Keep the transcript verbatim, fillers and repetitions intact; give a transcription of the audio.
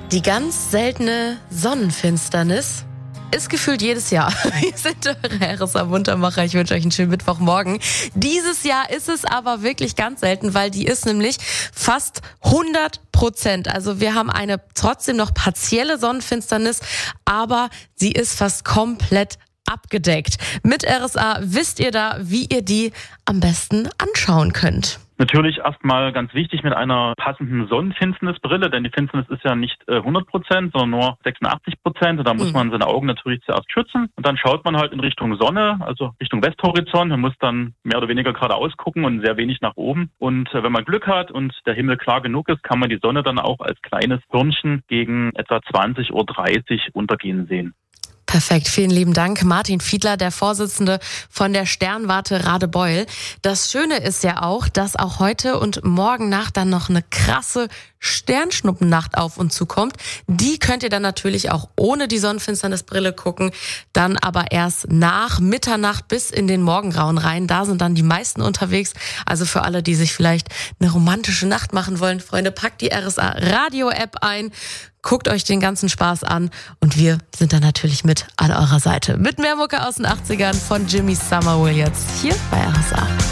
Die ganz seltene Sonnenfinsternis ist gefühlt jedes Jahr. Wir sind eure R S A-Muntermacher. Ich wünsche euch einen schönen Mittwochmorgen. Dieses Jahr ist es aber wirklich ganz selten, weil die ist nämlich fast hundert Prozent. Also wir haben eine trotzdem noch partielle Sonnenfinsternis, aber sie ist fast komplett abgedeckt. Mit R S A wisst ihr da, wie ihr die am besten anschauen könnt. Natürlich erstmal ganz wichtig mit einer passenden Sonnenfinsternisbrille, denn die Finsternis ist ja nicht äh, hundert Prozent, sondern nur sechsundachtzig Prozent. Und da muss man seine Augen natürlich zuerst schützen. Und dann schaut man halt in Richtung Sonne, also Richtung Westhorizont. Man muss dann mehr oder weniger geradeaus gucken und sehr wenig nach oben. Und äh, wenn man Glück hat und der Himmel klar genug ist, kann man die Sonne dann auch als kleines Hörnchen gegen etwa zwanzig Uhr dreißig untergehen sehen. Perfekt, vielen lieben Dank. Martin Fiedler, der Vorsitzende von der Sternwarte Radebeul. Das Schöne ist ja auch, dass auch heute und morgen Nacht dann noch eine krasse Sternschnuppennacht auf uns zukommt. Die könnt ihr dann natürlich auch ohne die Sonnenfinsternisbrille gucken, dann aber erst nach Mitternacht bis in den Morgengrauen rein. Da sind dann die meisten unterwegs. Also für alle, die sich vielleicht eine romantische Nacht machen wollen, Freunde, packt die R S A Radio App ein. Guckt euch den ganzen Spaß an und wir sind dann natürlich mit an eurer Seite. Mit mehr Mucke aus den achtzigern von Jimmy Summerville jetzt hier bei R S A.